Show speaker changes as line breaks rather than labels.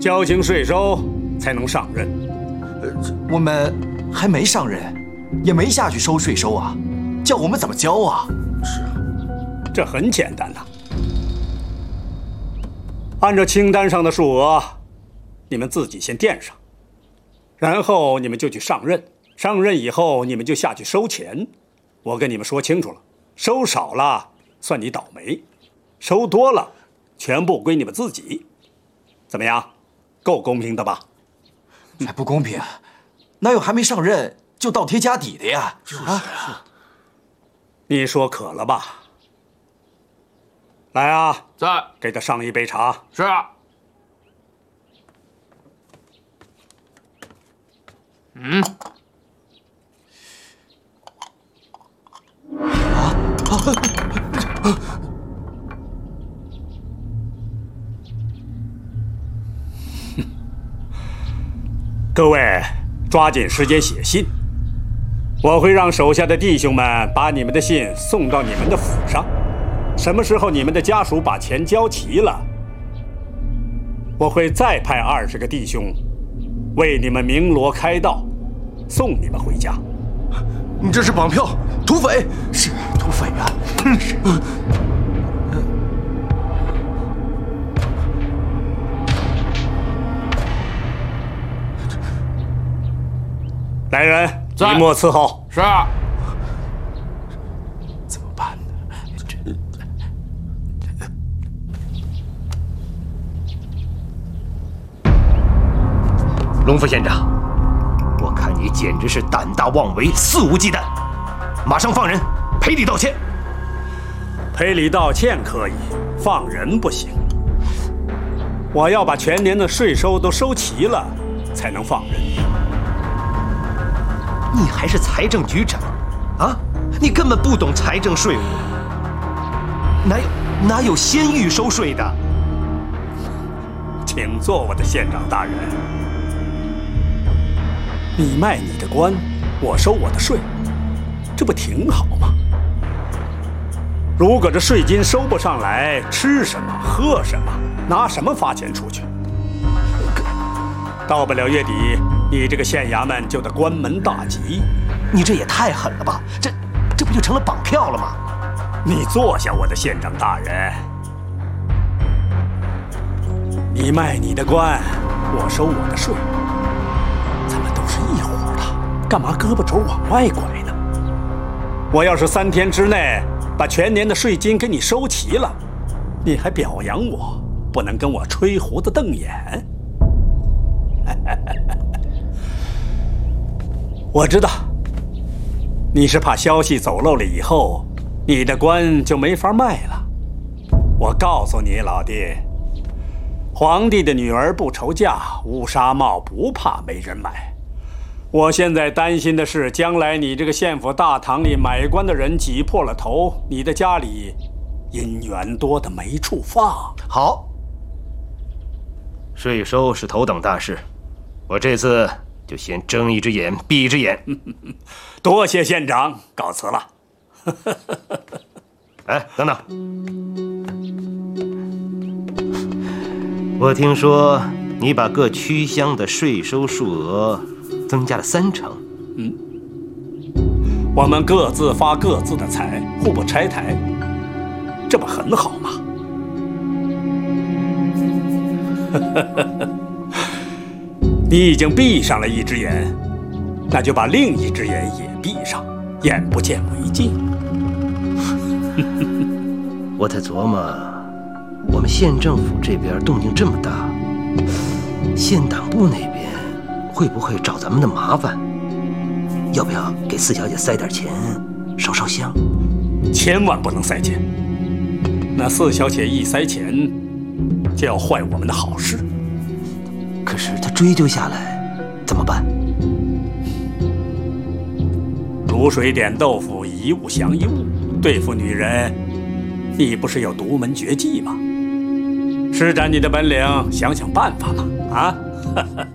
交清税收才能上任。
我们还没上任，也没下去收税收啊，叫我们怎么交啊？
是啊，这很简单呐。按照清单上的数额，你们自己先垫上，然后你们就去上任。上任以后，你们就下去收钱。我跟你们说清楚了，收少了算你倒霉，收多了全部归你们自己。怎么样？够公平的吧？
才不公平！哪有还没上任就倒贴家底的呀？
就是啊。你说渴了吧？来啊，
在，
给他上一杯茶。
是。
各位，抓紧时间写信，我会让手下的弟兄们把你们的信送到你们的府上。什么时候你们的家属把钱交齐了，我会再派20个弟兄为你们鸣锣开道，送你们回家。
你这是绑票、土匪！
是土匪啊！是。
来人，一墨伺候。
是。
怎么办呢？
龙副县长，我看你简直是胆大妄为、肆无忌惮，马上放人，赔礼道歉。
赔礼道歉可以，放人不行。我要把全年的税收都收齐了，才能放人。
你还是财政局长，啊？你根本不懂财政税务，哪有先预收税的？
请坐，我的县长大人。你卖你的官，我收我的税，这不挺好吗？如果这税金收不上来，吃什么喝什么，拿什么发钱出去？到不了月底，你这个县衙门就得关门大吉。
你这也太狠了吧！这不就成了绑票了吗？
你坐下，我的县长大人。你卖你的官，我收我的税，咱们都是一伙的，干嘛胳膊肘往外拐呢？我要是3天之内把全年的税金给你收齐了，你还表扬我，不能跟我吹胡子瞪眼。我知道，你是怕消息走漏了以后，你的官就没法卖了。我告诉你，老弟，皇帝的女儿不愁嫁，乌纱帽不怕没人买。我现在担心的是，将来你这个县府大堂里买官的人挤破了头，你的家里姻缘多的没处放。
好，税收是头等大事，我这次就先睁一只眼闭一只眼。
多谢县长，告辞了。
哎，等等，我听说你把各区乡的税收数额增加了30%。
我们各自发各自的财，互不拆台，这不很好吗？你已经闭上了一只眼，那就把另一只眼也闭上，眼不见为净。
我在琢磨，我们县政府这边动静这么大，县党部那边会不会找咱们的麻烦？要不要给四小姐塞点钱，烧烧香？
千万不能塞钱，那四小姐一塞钱，就要坏我们的好事。
可是她追究下来怎么办？
卤水点豆腐，一物降一物。对付女人，你不是有独门绝技吗？施展你的本领，想想办法嘛！啊！